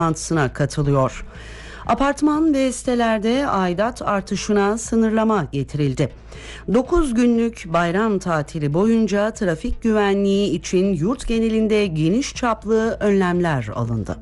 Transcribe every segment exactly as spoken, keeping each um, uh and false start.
toplantısına katılıyor. Apartman ve sitelerde aidat artışına sınırlama getirildi. dokuz günlük bayram tatili boyunca trafik güvenliği için yurt genelinde geniş çaplı önlemler alındı.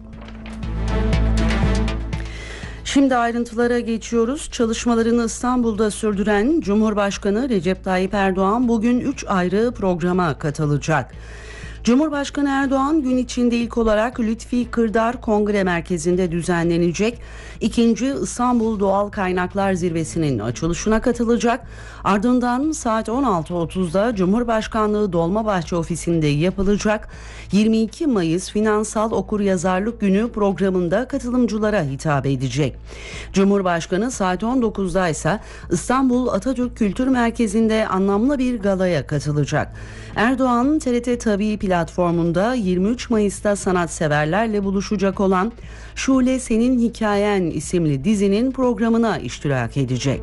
Şimdi ayrıntılara geçiyoruz. Çalışmalarını İstanbul'da sürdüren Cumhurbaşkanı Recep Tayyip Erdoğan bugün üç ayrı programa katılacak. Cumhurbaşkanı Erdoğan gün içinde ilk olarak Lütfi Kırdar Kongre Merkezi'nde düzenlenecek ikinci İstanbul Doğal Kaynaklar Zirvesi'nin açılışına katılacak. Ardından saat on altı otuzda Cumhurbaşkanlığı Dolmabahçe Ofisi'nde yapılacak yirmi iki Mayıs Finansal Okuryazarlık Günü programında katılımcılara hitap edecek. Cumhurbaşkanı saat on dokuzda ise İstanbul Atatürk Kültür Merkezi'nde anlamlı bir galaya katılacak. Erdoğan T R T Tabii platformunda yirmi üç Mayıs'ta sanatseverlerle buluşacak olan Şule Senin Hikayen isimli dizinin programına iştirak edecek.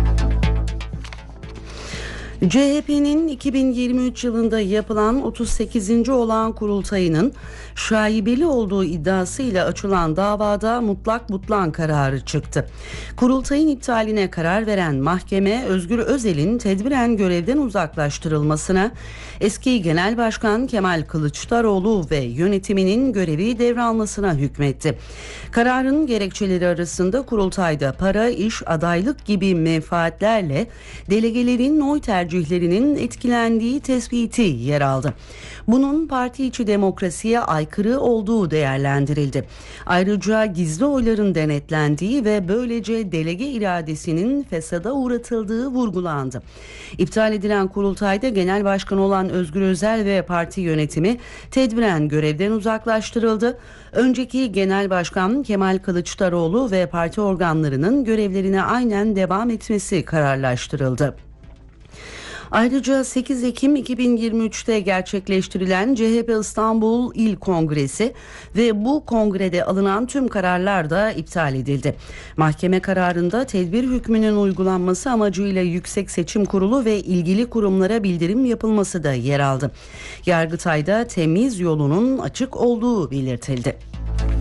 C H P'nin iki bin yirmi üç yılında yapılan otuz sekizinci olağan kurultayının şaibeli olduğu iddiasıyla açılan davada mutlak butlan kararı çıktı. Kurultayın iptaline karar veren mahkeme Özgür Özel'in tedbiren görevden uzaklaştırılmasına, eski Genel Başkan Kemal Kılıçdaroğlu ve yönetiminin görevi devralmasına hükmetti. Kararın gerekçeleri arasında kurultayda para, iş, adaylık gibi menfaatlerle delegelerin oy tercihlerinin etkilendiği tespiti yer aldı. Bunun parti içi demokrasiye aykırı olduğu değerlendirildi. Ayrıca gizli oyların denetlendiği ve böylece delege iradesinin fesada uğratıldığı vurgulandı. İptal edilen kurultayda Genel Başkan olan Özgür Özel ve parti yönetimi tedbiren görevden uzaklaştırıldı. Önceki Genel Başkan Kemal Kılıçdaroğlu ve parti organlarının görevlerine aynen devam etmesi kararlaştırıldı. Ayrıca sekiz Ekim iki bin yirmi üçte gerçekleştirilen C H P İstanbul İl Kongresi ve bu kongrede alınan tüm kararlar da iptal edildi. Mahkeme kararında tedbir hükmünün uygulanması amacıyla Yüksek Seçim Kurulu ve ilgili kurumlara bildirim yapılması da yer aldı. Yargıtay'da temiz yolunun açık olduğu belirtildi.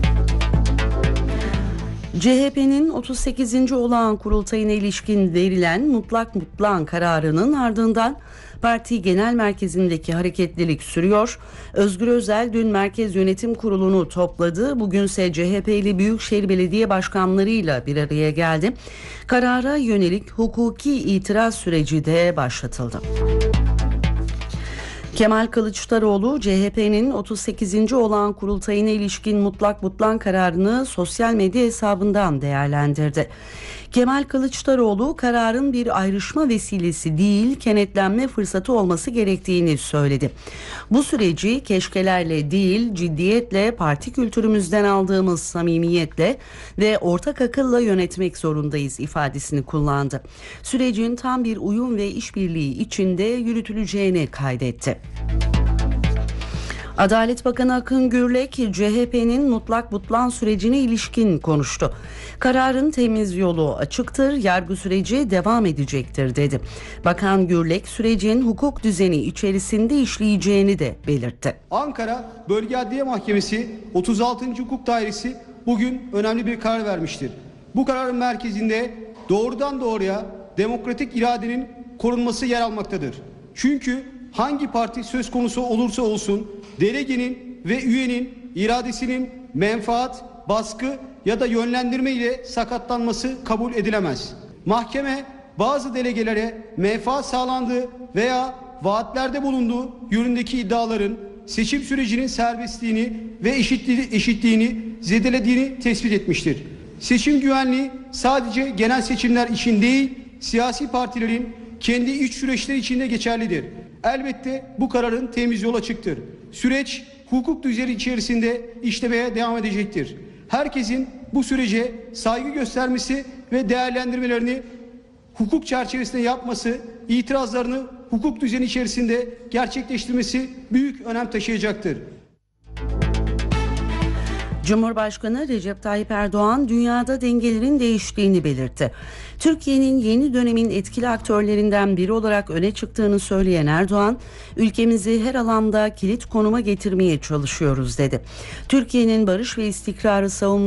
C H P'nin otuz sekizinci olağan kurultayına ilişkin verilen mutlak butlan kararının ardından parti genel merkezindeki hareketlilik sürüyor. Özgür Özel dün Merkez Yönetim Kurulu'nu topladı. Bugünse C H P'li Büyükşehir Belediye Başkanlarıyla bir araya geldi. Karara yönelik hukuki itiraz süreci de başlatıldı. Kemal Kılıçdaroğlu C H P'nin otuz sekizinci olağan kurultayına ilişkin mutlak butlan kararını sosyal medya hesabından değerlendirdi. Kemal Kılıçdaroğlu kararın bir ayrışma vesilesi değil, kenetlenme fırsatı olması gerektiğini söyledi. Bu süreci keşkelerle değil, ciddiyetle, parti kültürümüzden aldığımız samimiyetle ve ortak akılla yönetmek zorundayız ifadesini kullandı. Sürecin tam bir uyum ve işbirliği içinde yürütüleceğini kaydetti. Adalet Bakanı Akın Gürlek, C H P'nin mutlak butlan sürecine ilişkin konuştu. Kararın temiz yolu açıktır, yargı süreci devam edecektir dedi. Bakan Gürlek, sürecin hukuk düzeni içerisinde işleyeceğini de belirtti. Ankara Bölge Adliye Mahkemesi otuz altıncı Hukuk Dairesi bugün önemli bir karar vermiştir. Bu kararın merkezinde doğrudan doğruya demokratik iradenin korunması yer almaktadır. Çünkü hangi parti söz konusu olursa olsun delegenin ve üyenin iradesinin menfaat, baskı ya da yönlendirme ile sakatlanması kabul edilemez. Mahkeme bazı delegelere menfaat sağlandığı veya vaatlerde bulunduğu yönündeki iddiaların seçim sürecinin serbestliğini ve eşitliğini, eşitliğini zedelediğini tespit etmiştir. Seçim güvenliği sadece genel seçimler için değil, siyasi partilerin kendi iç süreçleri içinde geçerlidir. Elbette bu kararın temiz yolu açıktır. Süreç hukuk düzeni içerisinde işlemeye devam edecektir. Herkesin bu sürece saygı göstermesi ve değerlendirmelerini hukuk çerçevesinde yapması, itirazlarını hukuk düzeni içerisinde gerçekleştirmesi büyük önem taşıyacaktır. Cumhurbaşkanı Recep Tayyip Erdoğan dünyada dengelerin değiştiğini belirtti. Türkiye'nin yeni dönemin etkili aktörlerinden biri olarak öne çıktığını söyleyen Erdoğan, ülkemizi her alanda kilit konuma getirmeye çalışıyoruz dedi. Türkiye'nin barış ve istikrarı savunması